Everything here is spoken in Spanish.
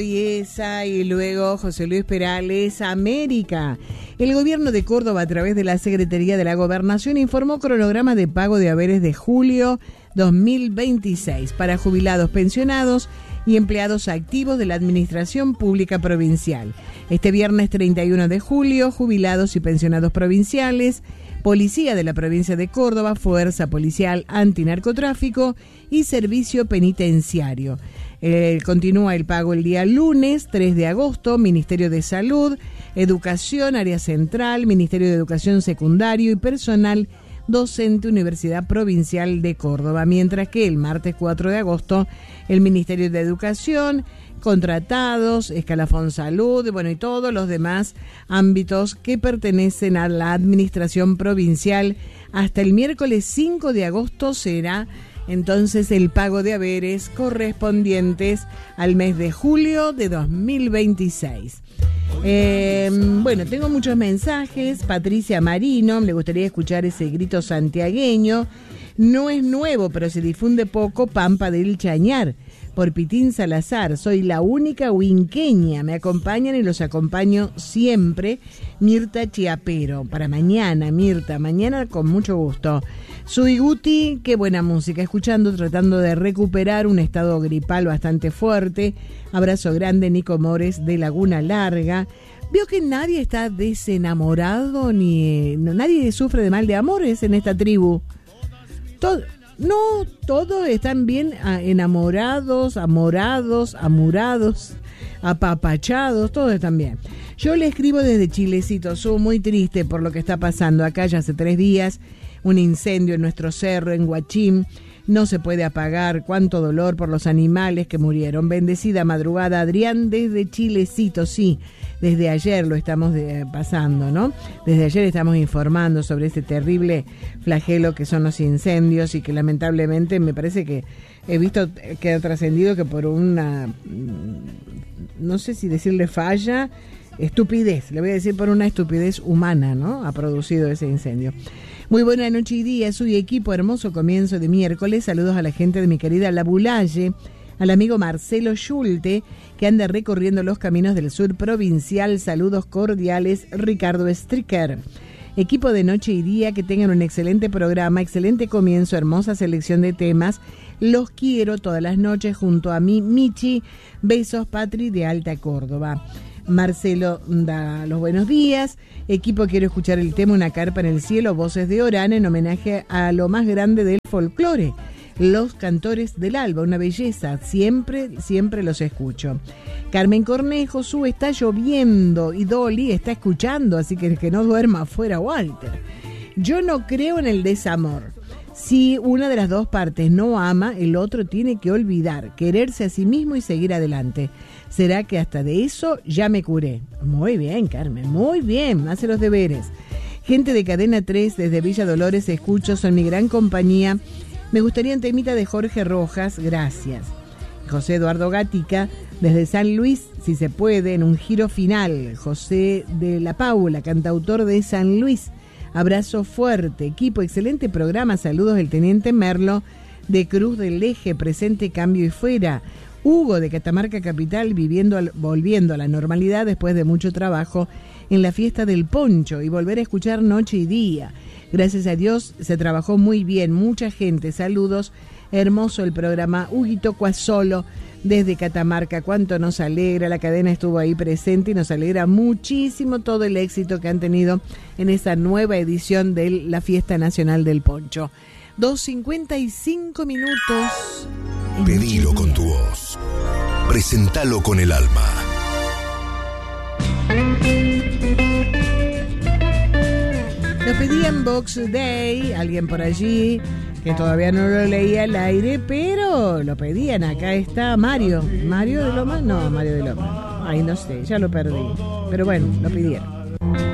Y luego José Luis Perales, América. El gobierno de Córdoba, a través de la Secretaría de la Gobernación, informó cronograma de pago de haberes de julio 2026 para jubilados, pensionados y empleados activos de la Administración Pública Provincial. Este viernes 31 de julio, jubilados y pensionados provinciales, Policía de la Provincia de Córdoba, Fuerza Policial Antinarcotráfico y Servicio Penitenciario. Continúa el pago el día lunes 3 de agosto, Ministerio de Salud, Educación, Área Central, Ministerio de Educación Secundario y Personal Docente, Universidad Provincial de Córdoba, mientras que el martes 4 de agosto, el Ministerio de Educación, contratados, Escalafón Salud, y todos los demás ámbitos que pertenecen a la Administración Provincial. Hasta el miércoles 5 de agosto será entonces el pago de haberes correspondientes al mes de julio de 2026. Tengo muchos mensajes. Patricia Marino, le gustaría escuchar ese grito santiagueño. No es nuevo, pero se difunde poco. Pampa del Chañar, por Pitín Salazar. Soy la única huinqueña. Me acompañan y los acompaño siempre. Mirta Chiapero. Para mañana, Mirta. Mañana con mucho gusto. Soy Guti, qué buena música. Escuchando, tratando de recuperar un estado gripal bastante fuerte. Abrazo grande, Nico Mores de Laguna Larga. Veo que nadie está desenamorado, nadie sufre de mal de amores en esta tribu. Todos están bien enamorados, amurados, apapachados, todos están bien. Yo le escribo desde Chilecito, soy muy triste por lo que está pasando acá ya hace 3 días, un incendio en nuestro cerro, en Huachín, no se puede apagar, cuánto dolor por los animales que murieron. Bendecida madrugada, Adrián, desde Chilecito, sí, desde ayer lo estamos pasando, ¿no? Desde ayer estamos informando sobre este terrible flagelo que son los incendios y que lamentablemente me parece que he visto que ha trascendido que por una, no sé si decirle falla, estupidez, le voy a decir por una estupidez humana, ¿no? Ha producido ese incendio. Muy buena noche y día, soy equipo, hermoso comienzo de miércoles. Saludos a la gente de mi querida La Bulalle, al amigo Marcelo Schulte, que anda recorriendo los caminos del sur provincial. Saludos cordiales, Ricardo Stricker. Equipo de noche y día, que tengan un excelente programa, excelente comienzo, hermosa selección de temas. Los quiero todas las noches junto a mí, Michi. Besos, Patri, de Alta Córdoba. Marcelo da los buenos días. Equipo, quiero escuchar el tema Una carpa en el cielo, voces de Orán, en homenaje a lo más grande del folclore, los cantores del alba, una belleza, siempre los escucho. Carmen Cornejo, está lloviendo y Dolly está escuchando, así que no duerma afuera, Walter. Yo no creo en el desamor. Si una de las dos partes no ama, el otro tiene que olvidar, quererse a sí mismo y seguir adelante. ¿Será que hasta de eso ya me curé? Muy bien, Carmen, muy bien, hace los deberes. Gente de Cadena 3 desde Villa Dolores, escucho, son mi gran compañía. Me gustaría un temita de Jorge Rojas, gracias. José Eduardo Gatica, desde San Luis, si se puede, en un giro final. José de la Paula, cantautor de San Luis. Abrazo fuerte, equipo, excelente programa. Saludos del Teniente Merlo de Cruz del Eje, presente, cambio y fuera. Hugo de Catamarca Capital, volviendo a la normalidad después de mucho trabajo en la fiesta del poncho y volver a escuchar noche y día. Gracias a Dios se trabajó muy bien, mucha gente. Saludos, hermoso el programa. Huguito Cuasolo desde Catamarca, cuánto nos alegra, la cadena estuvo ahí presente y nos alegra muchísimo todo el éxito que han tenido en esta nueva edición de la Fiesta Nacional del Poncho. 2:55 minutos. Pedilo con tu voz, presentalo con el alma. Lo pedí en Box Day, alguien por allí que todavía no lo leía al aire, pero lo pedían. Acá está Mario. ¿Mario de Loma? No, Mario de Loma. Ay, no sé, ya lo perdí. Pero bueno, lo pidieron.